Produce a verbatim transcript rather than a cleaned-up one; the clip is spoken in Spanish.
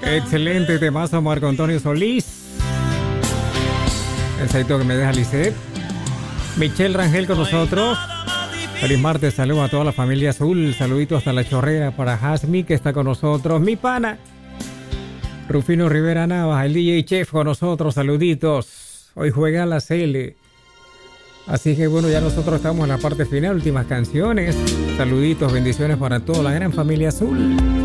Excelente temazo, Marco Antonio Solís. El saito que me deja Lisset. Michelle Rangel con nosotros. Feliz martes, saludos a toda la familia azul. Saludito hasta la Chorrera para Jasmi, que está con nosotros. Mi pana Rufino Rivera Navas, el D J Chef con nosotros. Saluditos. Hoy juega la C L. Así que bueno, ya nosotros estamos en la parte final, últimas canciones. Saluditos, bendiciones para toda la gran familia azul.